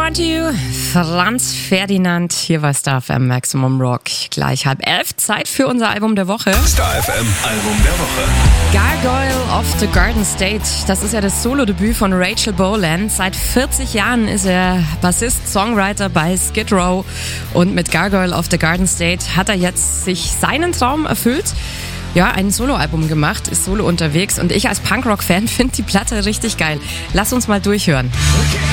Want You, Franz Ferdinand, hier bei Star FM Maximum Rock. Gleich 10:30, Zeit für unser Album der Woche. Star FM Album der Woche. Gargoyle of the Garden State, das ist ja das Solo-Debüt von Rachel Bolan. Seit 40 Jahren ist er Bassist, Songwriter bei Skid Row und mit Gargoyle of the Garden State hat er jetzt sich seinen Traum erfüllt. Ja, ein Soloalbum gemacht, ist solo unterwegs und ich als Punkrock-Fan finde die Platte richtig geil. Lass uns mal durchhören. Okay.